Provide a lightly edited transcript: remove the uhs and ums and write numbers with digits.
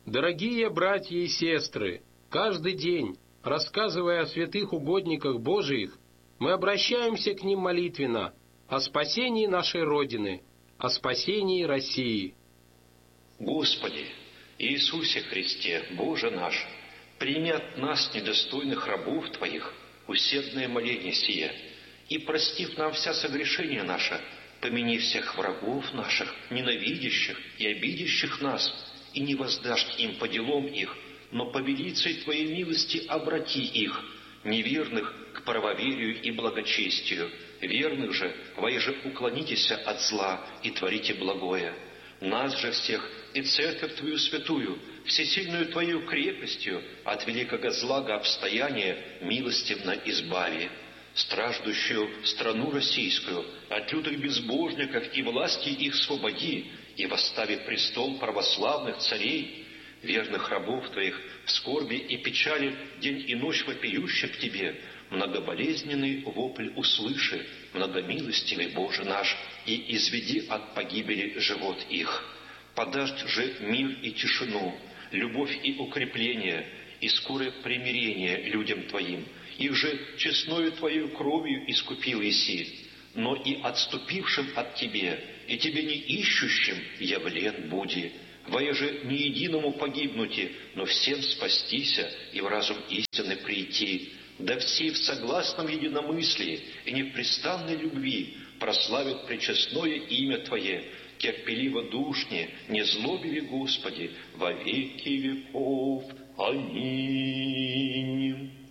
Дорогие братья и сестры, каждый день, рассказывая о святых угодниках Божиих, мы обращаемся к ним молитвенно о спасении нашей Родины, о спасении России. Господи, Иисусе Христе, Боже наш, прими от нас, недостойных рабов Твоих, усердное моление сие, и, простив нам вся согрешения наши, помяни всех врагов наших, ненавидящих и обидящих нас, и не воздашь им по делам их, но по велицей Твоей милости обрати их, неверных к правоверию и благочестию, верных же, воеже уклонитесь от зла и творите благое. Нас же всех и Церковь Твою святую, всесильную Твою крепостью от великого злага обстояния милостивно избави. Страждущую страну российскую от лютых безбожников и власти их свободи, и восстави престол православных царей, верных рабов Твоих в скорби и печали день и ночь вопиющих к Тебе, многоболезненный вопль услыши, многомилостивый Боже наш, и изведи от погибели живот их. Подашь же мир и тишину, любовь и укрепление, и скорое примирение людям Твоим. Их же честною Твоею кровью искупил Иси, но и отступившим от Тебе, и Тебе не ищущим явлен буди. Воеже не единому погибнути, но всем спастися и в разум истины прийти. Да все в согласном единомыслии и непрестанной любви прославят пречестное имя Твое, терпеливо душне, не злобили, Господи, во веки веков. Аминь.